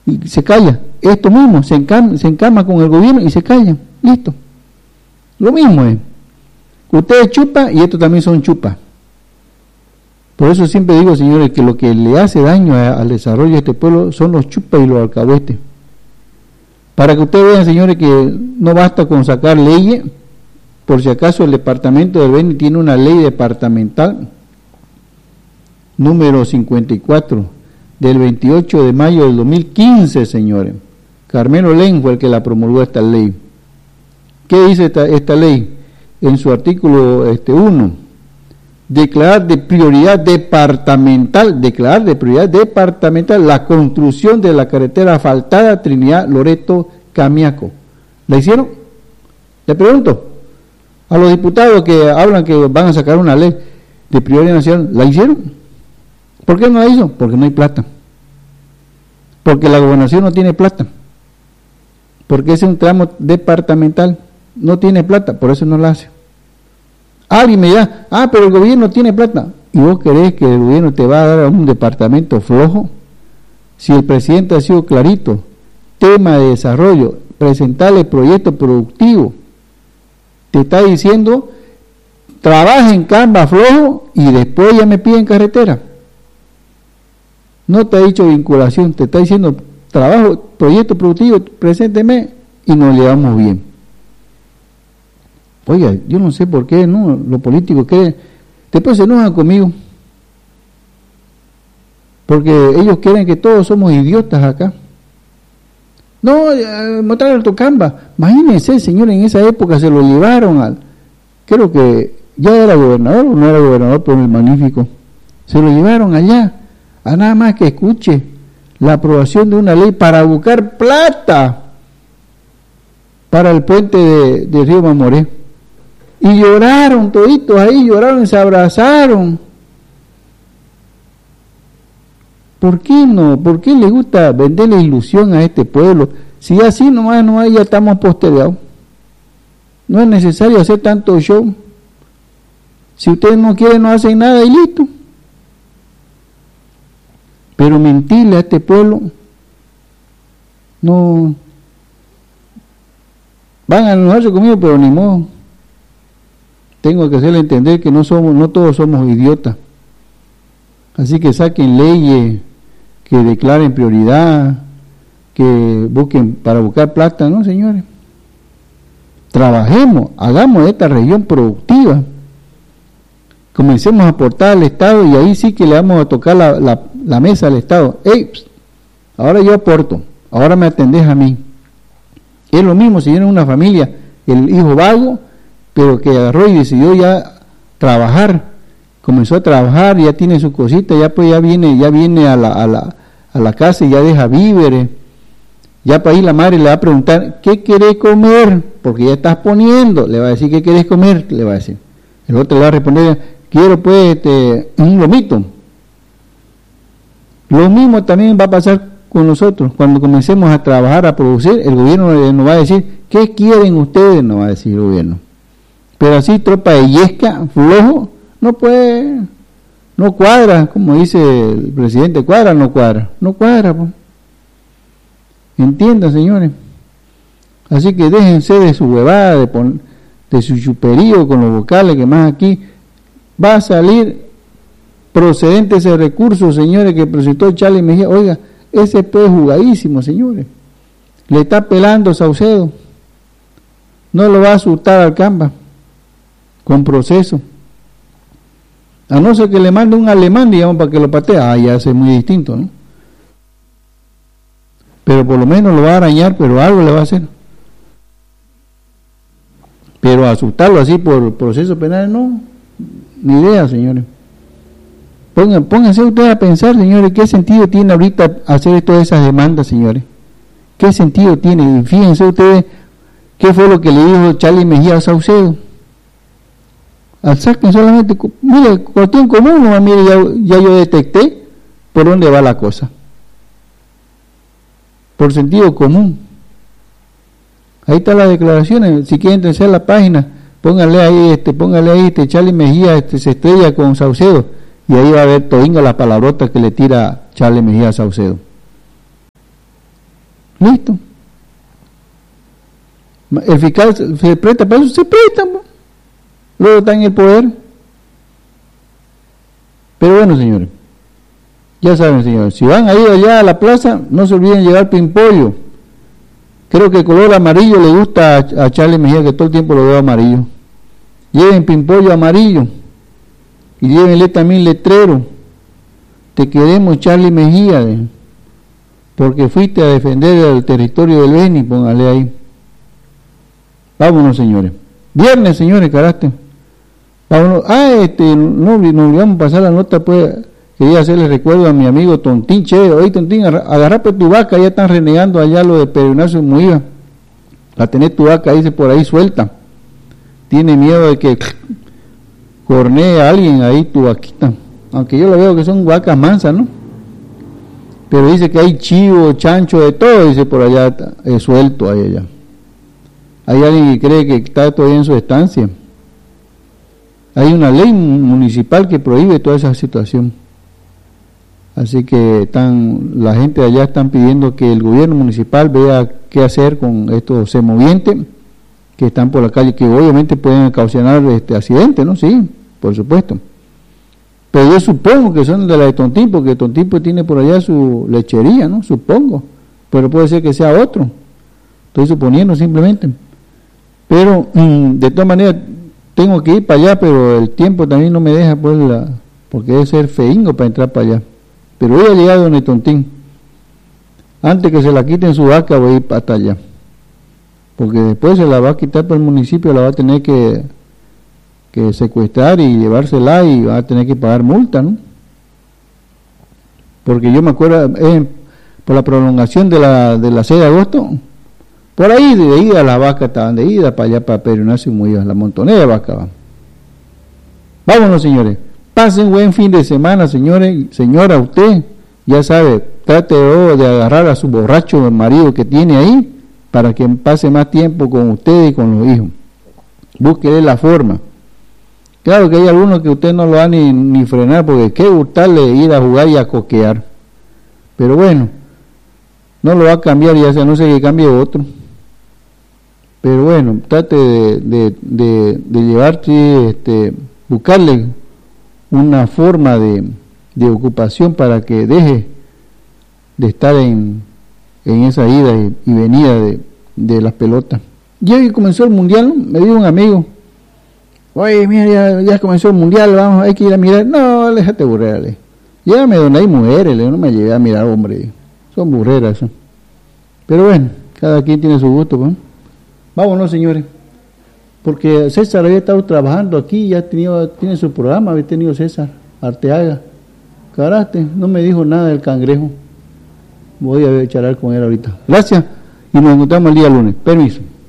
y se calla. Esto mismo, se encama con el gobierno y se callan. Listo. Lo mismo es. Ustedes chupan y estos también son chupas. Por eso siempre digo, señores, que lo que le hace daño al desarrollo de este pueblo son los chupas y los alcahuetes. Para que ustedes vean, señores, que no basta con sacar leyes. Por si acaso el departamento del Beni tiene una ley departamental número 54 del 28 de mayo del 2015, señores. Carmelo Len fue el que la promulgó esta ley. ¿Qué dice esta ley? En su artículo 1, declarar de prioridad departamental la construcción de la carretera asfaltada Trinidad-Loreto-Camiaco. ¿La hicieron? Le pregunto a los diputados que hablan que van a sacar una ley de prioridad nacional, ¿la hicieron? ¿Por qué no la hizo? Porque no hay plata. Porque la gobernación no tiene plata. Porque es un tramo departamental, no tiene plata, por eso no la hace. Alguien me dirá, pero el gobierno tiene plata. ¿Y vos querés que el gobierno te va a dar a un departamento flojo? Si el presidente ha sido clarito, tema de desarrollo, presentarle proyecto productivo, te está diciendo, trabaja en Canva flojo y después ya me piden carretera. No te ha dicho vinculación, te está diciendo, trabajo, proyecto productivo, presénteme y nos llevamos bien. Oiga, yo no sé por qué, ¿no? Los políticos que después se enojan conmigo. Porque ellos quieren que todos somos idiotas acá. No, mostrar el Tocamba. Imagínense, señor, en esa época se lo llevaron creo que ya era gobernador o no era gobernador por el Magnífico. Se lo llevaron allá, a nada más que escuche la aprobación de una ley para buscar plata para el puente de Río Mamoré. Y lloraron toditos ahí, lloraron y se abrazaron. ¿Por qué no? ¿Por qué le gusta venderle ilusión a este pueblo? Si así nomás ya estamos postergados. No es necesario hacer tanto show. Si ustedes no quieren, no hacen nada y listo. Pero mentirle a este pueblo, no. Van a enojarse conmigo, pero ni modo. Tengo que hacerle entender que no todos somos idiotas. Así que saquen leyes que declaren prioridad, que busquen para buscar plata, ¿no, señores? Trabajemos, hagamos esta región productiva. Comencemos a aportar al Estado y ahí sí que le vamos a tocar la mesa al Estado. Ahora yo aporto, ahora me atendés a mí. Es lo mismo si viene una familia, el hijo vago, pero que agarró y decidió ya trabajar, comenzó a trabajar, ya tiene su cosita, ya viene a la casa y ya deja víveres, ya para ahí la madre le va a preguntar, ¿qué querés comer? Porque ya estás poniendo, le va a decir, ¿qué querés comer? Le va a decir, el otro le va a responder, quiero pues un lomito. Lo mismo también va a pasar con nosotros, cuando comencemos a trabajar, a producir, el gobierno nos va a decir, ¿qué quieren ustedes? Nos va a decir el gobierno. Pero así, tropa de yesca, flojo, no puede, no cuadra, como dice el presidente, no cuadra, pues. Entiendan, señores. Así que déjense de su huevada, de su chuperío con los vocales, que más aquí va a salir procedente ese recurso, señores, que presentó Charlie Mejía. Oiga, ese es jugadísimo, señores. Le está pelando Saucedo. No lo va a asustar al Canva con proceso. A no ser que le mande un alemán, digamos, para que lo patee. Ya es muy distinto, ¿no? Pero por lo menos lo va a arañar, pero algo le va a hacer. Pero asustarlo así por proceso penal, no. Ni idea, señores. Pónganse ustedes a pensar, señores, ¿qué sentido tiene ahorita hacer todas esas demandas, señores? ¿Qué sentido tiene? Y fíjense ustedes qué fue lo que le dijo Charlie Mejía a Saucedo. Saquen solamente, mire, cuestión común, no, mire, ya yo detecté por dónde va la cosa. Por sentido común. Ahí están las declaraciones. Si quieren entrar a la página, pónganle ahí Charlie Mejía se estrella con Saucedo, y ahí va a ver todinga las palabrotas que le tira Charlie Mejía a Saucedo. Listo. El fiscal se presta para eso, se presta, luego está en el poder. Pero bueno, señores, ya saben, señores, si van a ir allá a la plaza, no se olviden llevar pimpollo. Creo que el color amarillo le gusta a Charlie Mejía, que todo el tiempo lo veo amarillo. Lleven pimpollo amarillo y llévenle también letrero: te queremos, Charlie Mejía, porque fuiste a defender el territorio del Beni. Póngale ahí. Vámonos, señores. Viernes, señores, caraste. Vámonos. No olvidamos pasar la nota, pues. Quería hacerle recuerdo a mi amigo Tontín. Che, oye, Tontín, agarrate tu vaca, ya están renegando allá lo de Pedro Ignacio Mujica. A tener tu vaca, dice, por ahí suelta. Tiene miedo de que cornee a alguien ahí tu vaquita. Aunque yo lo veo que son vacas mansas, ¿no? Pero dice que hay chivo, chancho, de todo, dice por allá, suelto ahí allá. Hay alguien que cree que está todavía en su estancia. Hay una ley municipal que prohíbe toda esa situación. Así que la gente de allá están pidiendo que el gobierno municipal vea qué hacer con estos semovientes que están por la calle, que obviamente pueden ocasionar accidentes, ¿no? Sí, por supuesto. Pero yo supongo que son de la de Tontín, porque Tontín pues tiene por allá su lechería, ¿no? Supongo. Pero puede ser que sea otro. Estoy suponiendo simplemente. Pero de todas maneras tengo que ir para allá, pero el tiempo también no me deja, pues, porque debe ser feingo para entrar para allá. Pero voy a llegar a donde Tontín. Antes que se la quiten su vaca, voy a ir hasta allá. Porque después se la va a quitar para el municipio, la va a tener que secuestrar y llevársela, y va a tener que pagar multa, ¿no? Porque yo me acuerdo, por la prolongación de la 6 de agosto, por ahí de ida las vacas estaban de ida para allá, para Pedro Ignacio Mujica, la montonera de vacas. Vámonos, señores. Pasen buen fin de semana, señores. Señora, usted ya sabe, trate de agarrar a su borracho marido que tiene ahí para que pase más tiempo con usted y con los hijos. Búsquele la forma. Claro que hay algunos que usted no lo va ni frenar, porque qué gustarle ir a jugar y a coquear. Pero bueno, no lo va a cambiar, ya sea, no sé que cambie otro. Pero bueno, trate de llevarse, buscarle una forma de ocupación para que deje de estar en esa ida y venida de las pelotas. Ya que comenzó el mundial, me dijo un amigo: oye, mira, ya comenzó el mundial, vamos, hay que ir a mirar. No, déjate burrerle. Llévame donde hay mujeres, no me llevé a mirar, hombre. Son burreras. Pero bueno, cada quien tiene su gusto, pues. Vámonos, señores. Porque César había estado trabajando aquí, ya tiene su programa, había tenido César Arteaga. Caraste, no me dijo nada del cangrejo. Voy a charlar con él ahorita. Gracias, y nos encontramos el día lunes. Permiso.